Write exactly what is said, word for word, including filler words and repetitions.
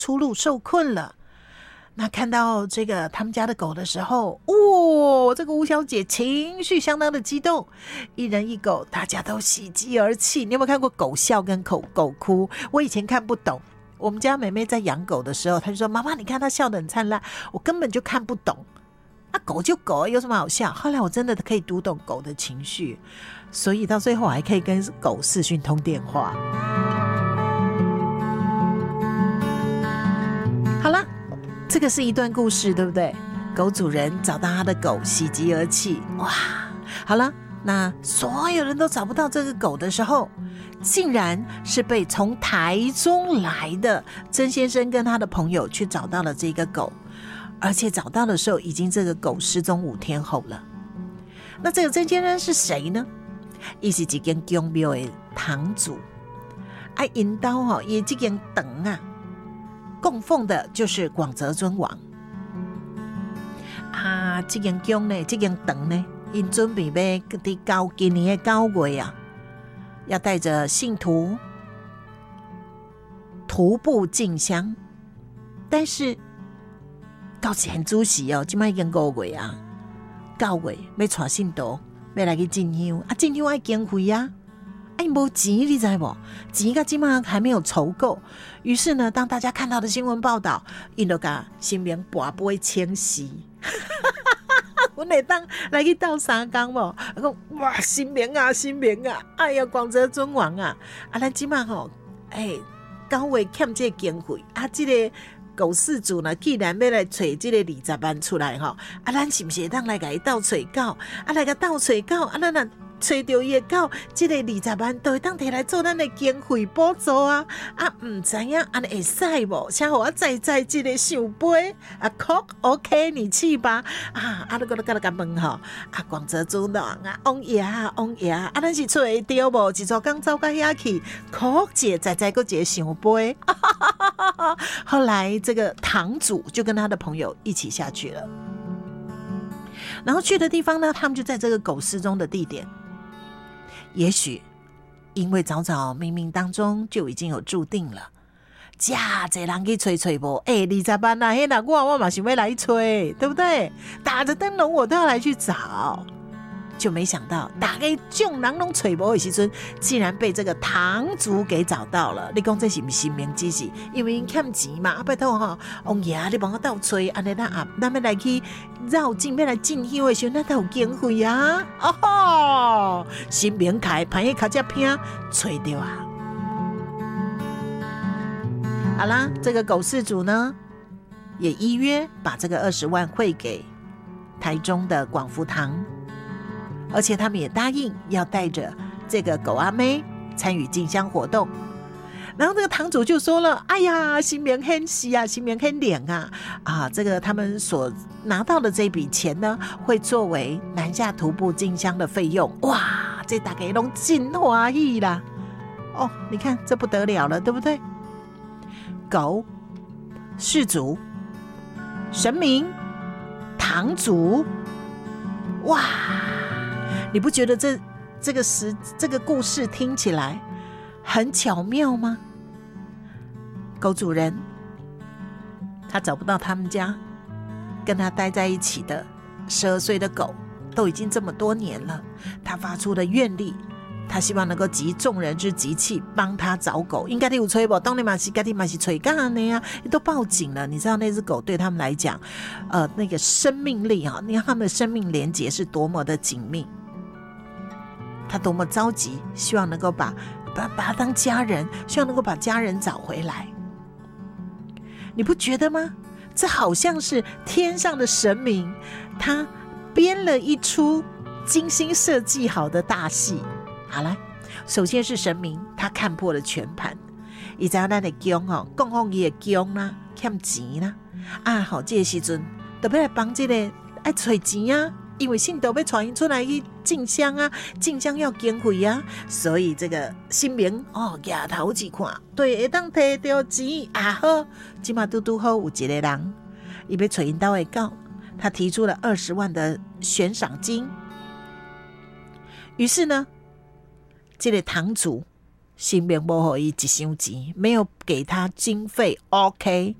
出路受困了。那看到这个他们家的狗的时候，哦，这个吴小姐情绪相当的激动，一人一狗，大家都喜极而泣。你有没有看过狗笑跟狗狗哭？我以前看不懂，我们家妹妹在养狗的时候，她就说：“妈妈，你看她笑得很灿烂。”我根本就看不懂。啊，狗就狗，有什么好笑？后来我真的可以读懂狗的情绪，所以到最后我还可以跟狗视讯通电话。好了。这个是一段故事，对不对？狗主人找到他的狗，喜极而泣。哇，好了，那所有人都找不到这个狗的时候，竟然是被从台中来的曾先生跟他的朋友去找到了这个狗，而且找到的时候，已经这个狗失踪五天后了。那这个曾先生是谁呢？他是一间宫庙的堂主，啊，因家吼，伊这间堂啊。供奉的就是广泽尊王啊，这间宫呢，这间堂呢，因准备要在高今年的九月啊，要带着信徒徒步进香，但是到前主席哦，今麦已经五月啊，九月要带信徒要来去进香啊，进香要经费啊。哎，没钱，你知不？钱到现在还没有筹够。于是呢，当大家看到的新闻报道，他就把新名跋杯清洗。我会当来去斗三工无？讲哇，新名啊，新名啊！哎呀，广泽尊王啊！啊，咱即马吼，哎，九月欠这个经费啊，这个狗饲主呢，既然要来找这个二十万出来吼，啊，咱是不是当来给他斗找狗？啊，来个斗找狗，啊，咱啊。找到伊的狗，这个二十万都会当摕来做咱的经费补助啊！啊，唔知影安尼会使无？请我再再这个想杯啊 ，Coke OK， 你去吧！啊，啊，你个个个问吼，啊，广泽尊王啊，王爷啊，王爷啊，啊，咱是找会到无？一撮刚走到遐去 ，Coke 姐再再个一个想杯。后来这个堂主就跟他的朋友一起下去了，然后去的地方呢，他们就在这个狗失踪的地点。也许因为早早冥冥当中就已经有注定了，假侪人去吹吹无，哎、欸，二十万啊，迄那我我嘛想要来吹，对不对？打着灯笼我都要来去找，就没想到大家众人拢吹无的时阵，竟然被这个堂主给找到了。你讲这是不是神明指示？因为因欠钱嘛，啊拜托哈，王爷你帮我倒吹，安尼咱啊，咱要来去绕境，要来进香的时候，咱才有经费啊！哦，神明开盘叶卡只拼吹掉啊！好啦，这个狗饲主呢，也依约把这个二十万汇给台中的广福堂。而且他们也答应要带着这个狗阿妹参与进香活动。然后这个堂主就说了：“哎呀，新年很喜啊，新年很脸啊！啊，这个他们所拿到的这笔钱呢，会作为南下徒步进香的费用。哇，这大家都真欢喜啦！哦，你看这不得了了，对不对？狗、事主、神明、堂主，哇！”你不觉得这这个时这个故事听起来很巧妙吗？狗主人他找不到他们家跟他待在一起的十二岁的狗，都已经这么多年了。他发出了愿力，他希望能够集众人之集气帮他找狗。应该你有吹不？当然嘛是，该你嘛是吹干的呀，都报警了。你知道那只狗对他们来讲，呃，那个生命力啊，你看他们的生命连结是多么的紧密。他多么着急，希望能够把把把他当家人，希望能够把家人找回来。你不觉得吗？这好像是天上的神明，他编了一出精心设计好的大戏。好来，首先是神明，他看破了全盘，他知道咱的宫哦，供奉他的宫啦，欠钱啦，啊，好，这个时阵特别来帮这个爱找钱啊。因为信徒要带因出来去进香啊，进香要经费啊，所以这个神明哦，抬头一看，对，会当摕到钱啊好，今嘛拄拄好有一个人，伊要找因家的狗，他提出了二十万的悬赏金。于是呢，这个堂主新编不好一几箱钱，没有给他经费 ，OK，